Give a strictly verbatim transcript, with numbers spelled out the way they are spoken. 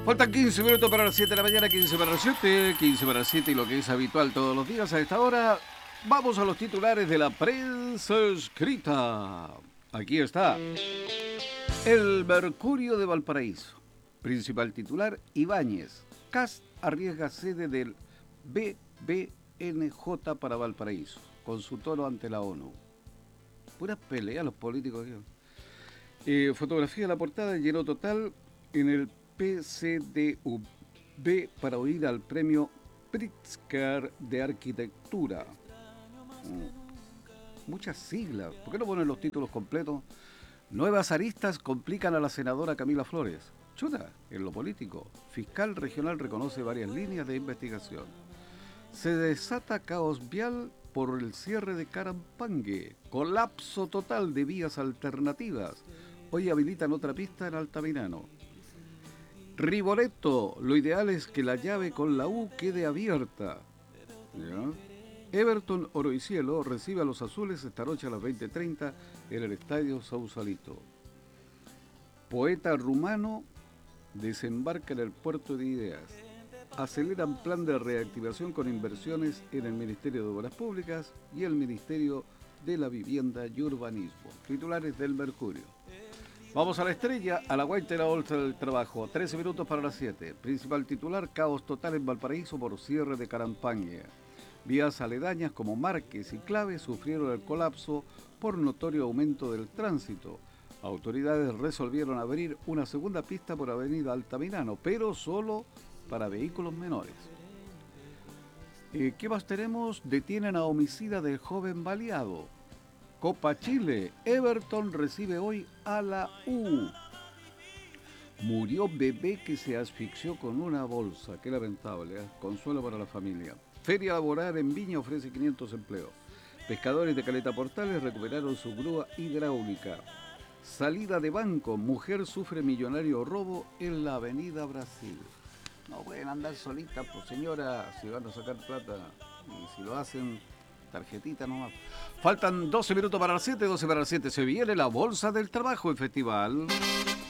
Faltan quince minutos para las siete de la mañana, quince para las siete, quince para las siete y lo que es habitual todos los días a esta hora. Vamos a los titulares de la prensa escrita. Aquí está. El Mercurio de Valparaíso. Principal titular, Ibáñez. Kast arriesga sede del B B N J para Valparaíso. Consultorio ante la ONU. Puras peleas los políticos. Eh, fotografía de la portada, lleno total en el P C D U B para oír al premio Pritzker de arquitectura. Mm. Muchas siglas. ¿Por qué no ponen los títulos completos? Nuevas aristas complican a la senadora Camila Flores. Chuta, en lo político. Fiscal regional reconoce varias líneas de investigación. Se desata caos vial por el cierre de Carampangue. Colapso total de vías alternativas. Hoy habilitan otra pista en Altamirano. Riboretto, lo ideal es que la llave con la U quede abierta. ¿Ya? Everton Oro y Cielo recibe a los azules esta noche a las veinte treinta en el Estadio Sausalito. Poeta rumano desembarca en el puerto de Ideas. Aceleran plan de reactivación con inversiones en el Ministerio de Obras Públicas y el Ministerio de la Vivienda y Urbanismo. Titulares del Mercurio. Vamos a la estrella, a la guaita y la bolsa del trabajo. trece minutos para las siete. Principal titular, caos total en Valparaíso por cierre de Carampangue. Vías aledañas como Márquez y Clave sufrieron el colapso por notorio aumento del tránsito. Autoridades resolvieron abrir una segunda pista por avenida Altamirano, pero solo para vehículos menores. Eh, ¿Qué más tenemos? Detienen a homicida del joven baleado. Copa Chile, Everton recibe hoy a la U. Murió bebé que se asfixió con una bolsa. Qué lamentable, ¿eh? Consuelo para la familia. Feria laboral en Viña ofrece quinientos empleos. Pescadores de Caleta Portales recuperaron su grúa hidráulica. Salida de banco, mujer sufre millonario robo en la avenida Brasil. No pueden andar solitas, pues señora, si van a sacar plata. Y si lo hacen, tarjetita nomás. Faltan doce minutos para las siete, doce para las siete. Se viene la Bolsa del Trabajo, el festival.